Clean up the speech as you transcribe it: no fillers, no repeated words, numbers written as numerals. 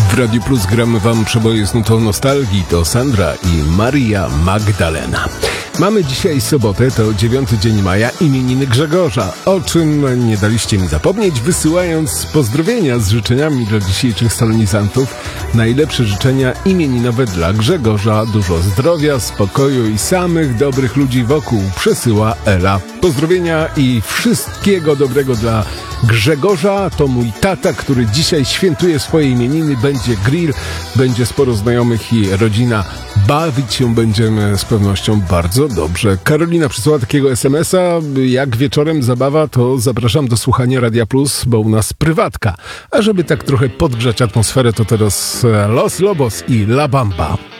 W Radiu Plus gramy wam przeboje z nutą nostalgii. To Sandra i Maria Magdalena. Mamy dzisiaj sobotę, to 9 dzień maja, imieniny Grzegorza, o czym nie daliście mi zapomnieć, wysyłając pozdrowienia z życzeniami dla dzisiejszych solenizantów. Najlepsze życzenia imieninowe dla Grzegorza, dużo zdrowia, spokoju i samych dobrych ludzi wokół, przesyła Ela. Pozdrowienia i wszystkiego dobrego dla Grzegorza. To mój tata, który dzisiaj świętuje swoje imieniny. Będzie grill, będzie sporo znajomych i rodzina. Bawić się będziemy z pewnością bardzo dobrze. Karolina przysłała takiego SMS-a. Jak wieczorem zabawa, to zapraszam do słuchania Radia Plus, bo u nas prywatka. A żeby tak trochę podgrzać atmosferę, to teraz Los Lobos i La Bamba.